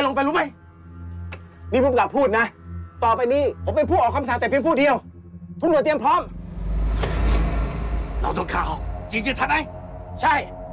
ลงไปรู้ไหมนี่ผู้กำกับพูดนะต่อไปนี้ผมเป็นผู้ออกคำสั่งแต่เพียงผู้เดียวทุกหน่วยเตรียมพร้อม劳动看好，警戒裁判。 ใช่